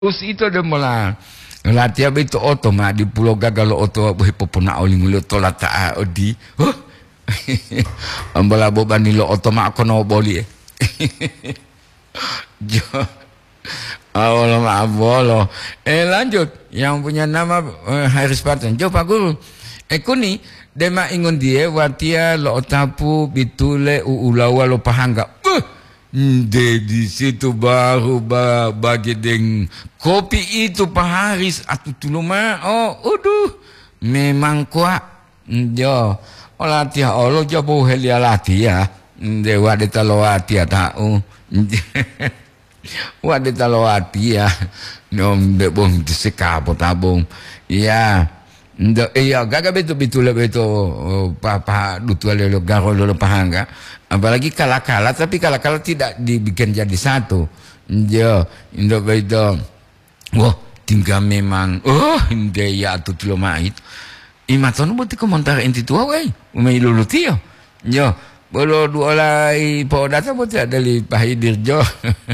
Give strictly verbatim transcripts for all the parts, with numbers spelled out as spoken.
Terus itu ada malah latihan itu oto mak di Pulau Gagal oto boleh popona oling lo tolat tak odi. Huh? Ambala boban lo oto mak kono boli. Jo. Allah maaf bolo. Eh lanjut yang punya nama uh, Haris Spartan. Jo Pak Guru. Eh kuni dema ingon dia watia lo otapu bitule uulawa lo pahangga. Uh! De di situ baru ba, bagi deng kopi itu Pak Haris atau tuluma oh aduh memang kuat jo olatia olo jabo helia latia de wade talo atia tau wade talo atia nom de bong disekapo tabong ya ndo iya gaga betul betul betul papa dutu lelo garo lelo pahangga apalagi kala-kala tapi kala-kala tidak dibikin jadi satu jo indo betul wah tinggal memang oh ya tu tulo mait imaton buti komentar enti tua wei umai lulu tio jo bolo dua lai po data buti ada li pahidir jo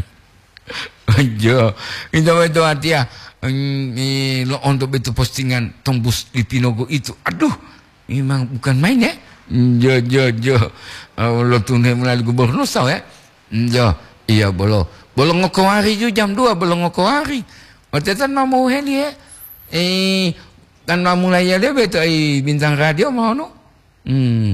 jo indo betul atia ini lo untuk itu postingan tembus di Pinogo itu aduh memang bukan main ya jo jo jo lo tunai melalui gubernur tau ya jo iya bolo bolo ngokowari ju jam dua bolo ngokowari waktu itu mau heli ya eh kan mau mulai ya dia betul eh bintang radio mau no hmm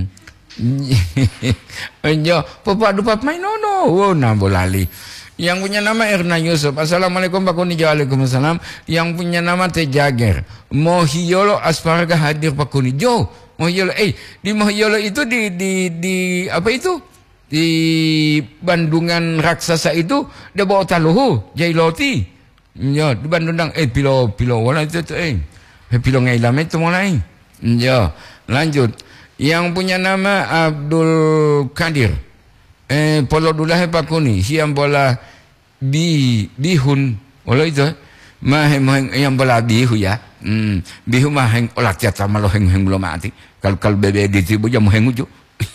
jo papa dupat main no no oh nah bolali. Yang punya nama Erna Yusuf. Assalamualaikum Pak Kuni. Waalaikumsalam. Yang punya nama Teh Jager. Mohiolo Asparga hadir Pak Kuni. Jo, Mohiolo. Eh, di Mohiolo itu di di di apa itu? Di Bandungan raksasa itu dia bawa taluhu, jailoti. Ya, di Bandungan eh pilo pilo wala itu tuh eh. Pilo ngailam itu mulai. Ya, lanjut. Yang punya nama Abdul Kadir. Eh, polo dula he Pak Kuni, siang bola bi bihun, olah itu, mah yang bola bihu ya, hmm, bihu mah heng olah tiada malu heng heng belum mati, kalau kalau bebe di tibu jam heng uju,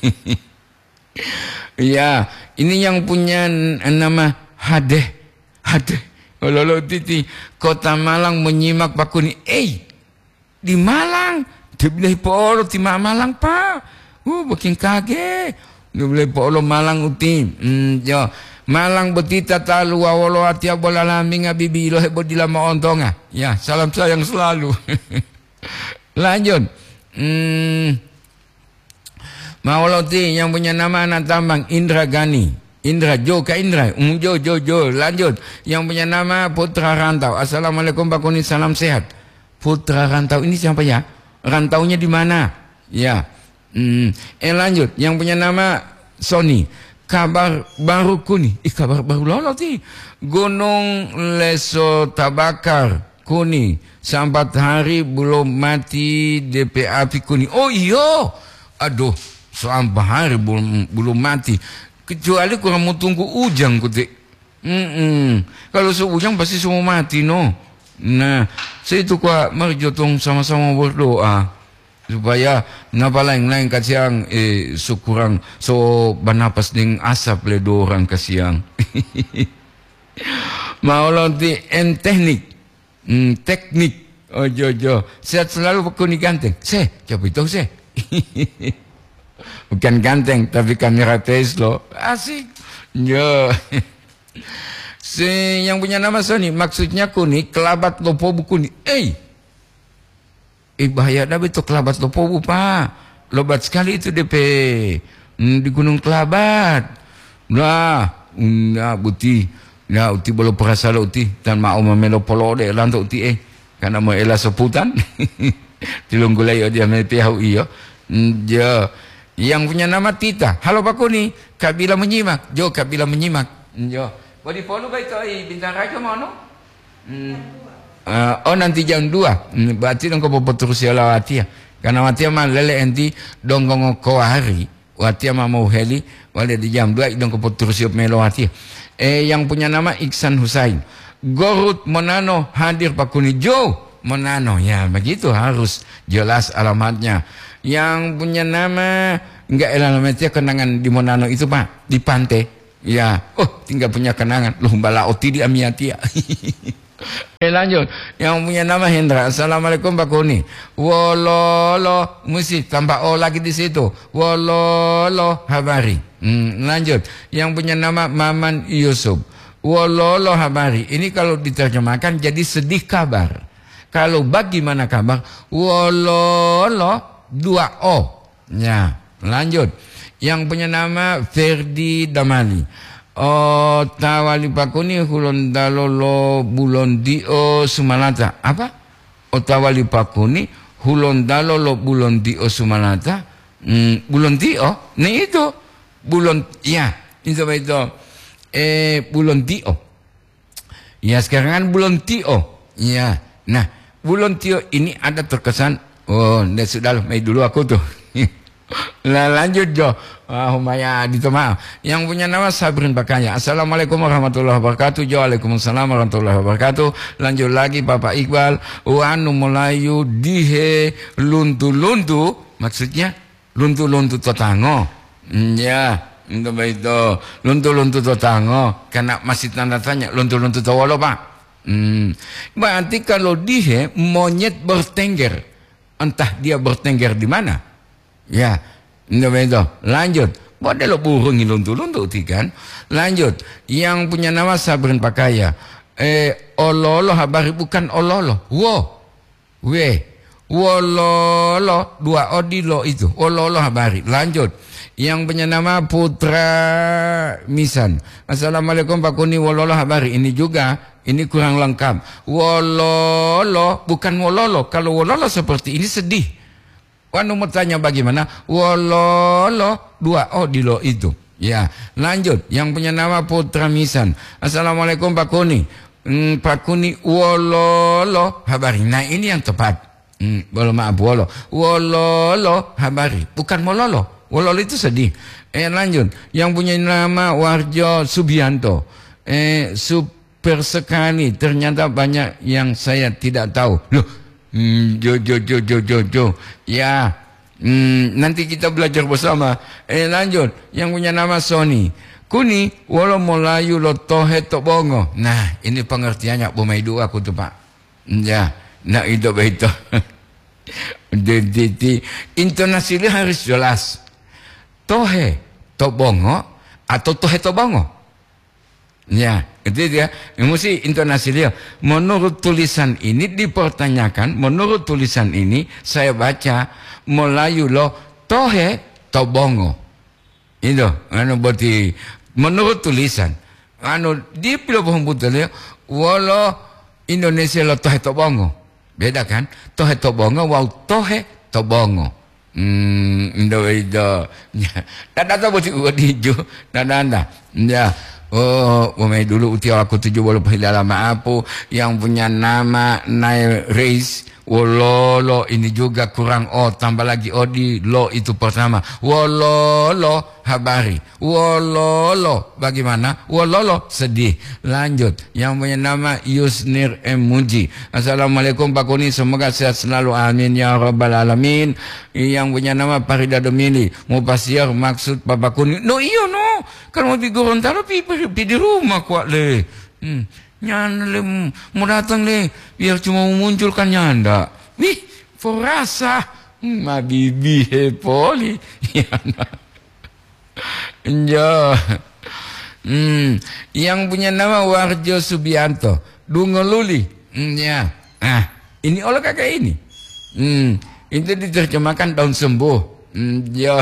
ya, ini yang punya nama Hadeh, Hadeh, olah titi, Kota Malang menyimak Pak Kuni, eh, di Malang, di belah polo di Malang Pak, uh, bikin kaget. Boleh polo Malang uti, hmm, jo Malang betita talu awalo atia bola lambing abibi lo hebo di lama ontonga, ya salam sayang selalu. Lanjut, hmm, Mauloti yang punya nama anak tambang Indra Gani, Indra Jo ke Indra, um Jo Jo Jo. Lanjut, yang punya nama Putra Rantau. Assalamualaikum Pak Kuni, salam sehat. Putra Rantau ini siapa ya? Rantaunya di mana? Ya. Hmm. Eh lanjut, yang punya nama Sony, kabar baru Kuni, ih kabar baru lolo ti, Gunung Leso Tabakar Kuni, sambat hari belum mati D P api Kuni. Oh iyo, aduh, sambat hari belum belum mati, kecuali kurang mau tunggu ujang kuti. Mm -mm. Kalau seujang pasti semua mati no. Nah, saya itu kuat merjotong sama-sama berdoa. Supaya napa lain-lain kasiang eh sukurang so banapas ding asap le do orang kasiang. Maulon di en teknik, hmm, teknik, oh jo jo, sehat selalu Pak Kuni ganteng. Se, coba itu se. Bukan ganteng tapi kamera Tesla, asik. Jo. Si yang punya nama Sony, maksudnya Kuni kelabat lopo buku ni. Eh. Eh bahaya dah betul Kelabat Lopobu Pak. Lobat sekali itu D P hmm, di Gunung Kelabat. Nah, nah buti, nah uti bolo perasa lo uti dan mau memelo polo de lantuk uti eh karena mau elas seputan. Tilunggulai dia mepiau iyo. Jo, yang punya nama Tita. Halo Pak Kuni, Kabila menyimak. Jo, Kabila menyimak. Jo, body follow baik tu bintang raja mana? Hmm. Uh, oh nanti jam dua hmm, berarti dong kau terus ya lawati ya karena watia mah lele enti dong kau hari watia mah mau heli wale di jam dua dong kau terus ya melawati eh yang punya nama Iksan Husain Gorut Monano hadir Pak Kuni Jo Monano ya begitu harus jelas alamatnya yang punya nama enggak alamatnya kenangan di Monano itu Pak di pantai ya oh tinggal punya kenangan lu bala oti di amiatia Eh, lanjut. Yang punya nama Hendra. Assalamualaikum Pak Kuni. Wololo. Mesti tambah O lagi di situ. Wololo habari. Hmm, lanjut. Yang punya nama Maman Yusuf. Wololo habari. Ini kalau diterjemahkan jadi sedih kabar. Kalau bagaimana kabar? Wololo dua O. Ya, lanjut. Yang punya nama Ferdi Damali. Oh, tawali pakuni hulon dalolo bulon dio sumalata. Apa? Oh, tawali pakuni hulon dalolo bulon dio sumalata. Hmm, bulon dio? Nah itu bulon, ya itu itu. Eh, bulon dio. Ya sekarang kan bulon tio. Ya, nah bulon tio ini ada terkesan. Oh, dah sudah main dulu aku tuh. Nah, lanjut Jo. Ah, Humaya itu maaf. Yang punya nama Sabrin Bakanya. Assalamualaikum warahmatullahi wabarakatuh. Jo, waalaikumsalam warahmatullahi wabarakatuh. Lanjut lagi Bapak Iqbal. Wanu Melayu dihe luntu luntu. Maksudnya luntu luntu totango. Ya, itu itu luntu luntu totango. Karena masih tanda tanya luntu luntu tawalo Pak. Hmm. Berarti kalau dihe monyet bertengger. Entah dia bertengger di mana. Ya, itu itu. Lanjut. Boleh lo burung luntu-luntu kan? Lanjut. Yang punya nama Sabrin Pakaya. Eh, ololo habari bukan ololo. Wo. We. Wololo. Dua odilo itu. Ololo habari. Lanjut. Yang punya nama Putra Misan. Assalamualaikum Pak Kuni. Wololo habari. Ini juga. Ini kurang lengkap. Wololo. Bukan wololo. Kalau wololo seperti ini sedih. Wanu mau tanya bagaimana? Wololo dua O di lo itu. Ya, lanjut. Yang punya nama Putra Misan. Assalamualaikum Pak Kuni. Hmm, Pak Kuni wololo habari. Nah ini yang tepat. Hmm, boleh maaf wolo. Wololo habari. Bukan wololo. Wololo itu sedih. Eh lanjut. Yang punya nama Warjo Subianto. Eh super sekali. Ternyata banyak yang saya tidak tahu. Loh. Hmm, jo jo jo jo jo jo ya hmm, nanti kita belajar bersama. Eh lanjut. Yang punya nama Sony Kuni walau Melayu lo tohe to bongo. Nah ini pengertiannya bomai dua aku tuh Pak. Ya, nah itu begitu. Jadi intonasinya harus jelas. Tohe to bongo atau tohe to bongo. Ya, itu dia. Mesti intonasi dia. Menurut tulisan ini dipertanyakan, menurut tulisan ini saya baca Melayu lo tohe tobongo. Itu, anu berarti menurut tulisan. Anu di pilihan betul ya. Walau Indonesia lo tohe tobongo. Beda kan? Tohe tobongo wow tohe tobongo. Hmm, itu itu. Ya, tak ada berarti udah hijau. Tak ada. Ya. Oh, umai dulu uti aku tujuh puluh dalam apa yang punya nama Nail Reis. Wololo ini juga kurang O, tambah lagi O di lo itu pertama. Wololo habari. Wololo bagaimana? Wololo sedih. Lanjut. Yang punya nama Yusnir M. Muji. Assalamualaikum Pak Kuni, semoga sehat selalu. Amin ya rabbal alamin. Yang punya nama Farida Domili. Mau pasiar maksud Pak Kuni. No iyo no. Kalau mau di Gorontalo pi di rumah kuat le. Hmm. Nyanda le, mau datang le, biar cuma memunculkan nyanda. Wih, forasa, ma bibi hepoli, ya nah. Hmm, yang punya nama Warjo Subianto, Dungoluli, hmm, ya. Ah, ini oleh kakak ini. Hmm, itu diterjemahkan daun sembuh. Hmm, ya,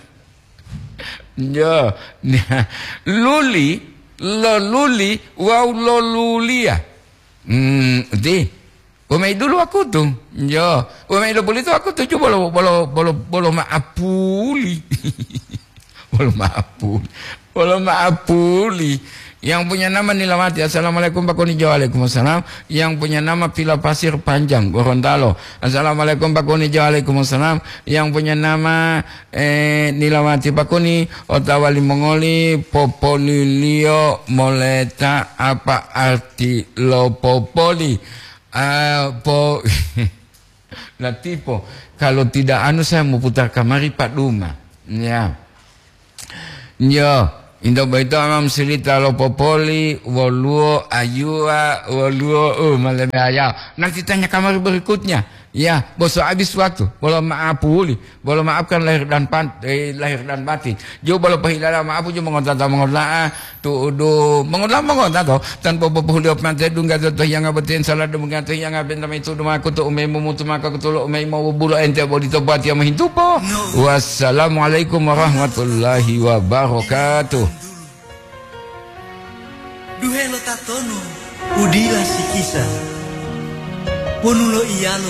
ya, nah, luli. Lo luli, wow lo lulia. Hmm, di. Umai dulu aku tuh. Ya, umai lo boleh tuh aku tuh coba lo bolo bolo bolo maapuli. Bolo maapuli. Bolo maapuli. Yang punya nama Nilamati. Assalamualaikum Pak Kuni. Waalaikumsalam. Yang punya nama Pila Pasir Panjang Gorontalo. Assalamualaikum Pak Kuni. Waalaikumsalam. Yang punya nama eh, Nilamati Pak Kuni. Otawali Mongoli Popolilio Moleta. Apa arti lo popoli? Uh, po lah tipo. Kalau tidak anu saya mau putar kamari Pak Duma. Ya. Ya. Indo baito amam silita lo popoli, woluo ayua, woluo oh malam ayah. Nanti tanya kamar berikutnya. Ya, bosok habis waktu. Boleh maaf puli, boleh maafkan lahir dan pan, eh, lahir dan batin. Jo boleh pahilala maaf jo mengontak mengontak tu do mengontak mengontak to tanpa populiop mate dunga to yang ngabetin salah do mengate yang ngaben nama itu duma aku tu umai mutu maka kutulo umai mau bulu ente bodi tobat yang mahintu po. Wassalamualaikum warahmatullahi wabarakatuh. Duhelo tatono, udilah si kisah. Ponulo iyalo